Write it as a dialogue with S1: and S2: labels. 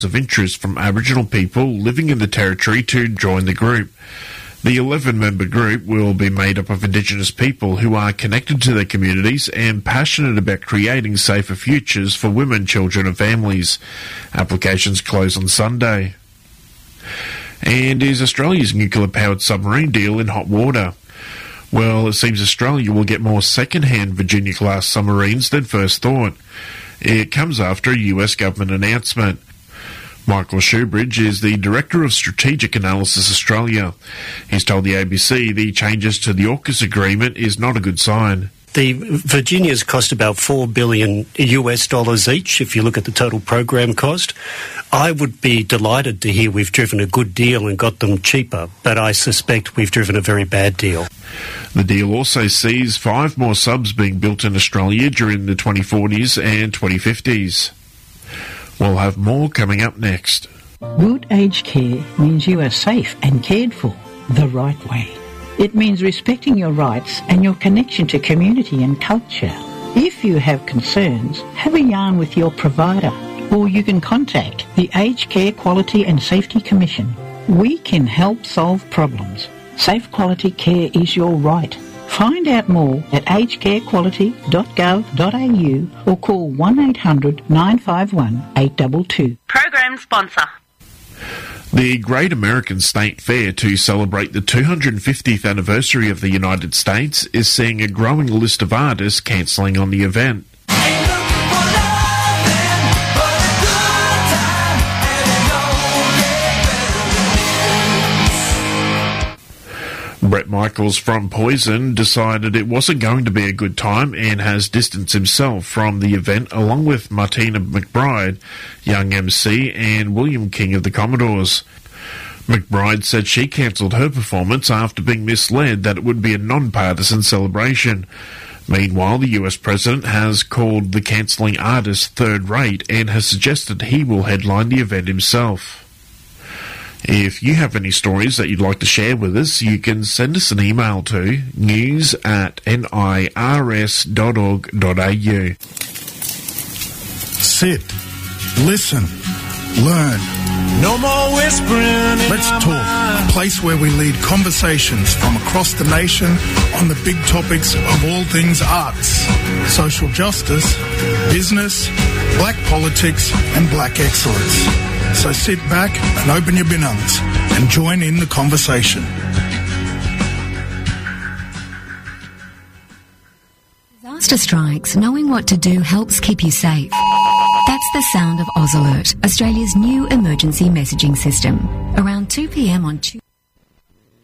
S1: of interest from Aboriginal people living in the Territory to join the group. The 11-member group will be made up of Indigenous people who are connected to their communities and passionate about creating safer futures for women, children and families. Applications close on Sunday. And is Australia's nuclear-powered submarine deal in hot water? Well, it seems Australia will get more second-hand Virginia-class submarines than first thought. It comes after a US government announcement. Michael Shoebridge is the Director of Strategic Analysis Australia. He's told the ABC the changes to the AUKUS agreement is not a good sign.
S2: The Virginias cost about $4 billion US each, if you look at the total program cost. I would be delighted to hear we've driven a good deal and got them cheaper, but I suspect we've driven a very bad deal.
S1: The deal also sees 5 more subs being built in Australia during the 2040s and 2050s. We'll have more coming up next.
S3: Good aged care means you are safe and cared for the right way. It means respecting your rights and your connection to community and culture. If you have concerns, have a yarn with your provider, or you can contact the Aged Care Quality and Safety Commission. We can help solve problems. Safe quality care is your right. Find out more at agedcarequality.gov.au or call 1800 951 822.
S4: Program sponsor.
S1: The Great American State Fair to celebrate the 250th anniversary of the United States is seeing a growing list of artists cancelling on the event. Bret Michaels from Poison decided it wasn't going to be a good time and has distanced himself from the event along with Martina McBride, Young MC and William King of the Commodores. McBride said she cancelled her performance after being misled that it would be a non-partisan celebration. Meanwhile, the US President has called the cancelling artist third-rate and has suggested he will headline the event himself. If you have any stories that you'd like to share with us, you can send us an email to news@nirs.org.au.
S5: Sit, listen, learn.
S6: No more whispering.
S5: Let's talk, a place where we lead conversations from across the nation on the big topics of all things arts, social justice, business, black politics and black excellence. So sit back and open your binungs and join in the conversation.
S7: Disaster strikes, knowing what to do helps keep you safe. That's the sound of Oz Alert, Australia's new emergency messaging system. Around 2 p.m. on Tuesday.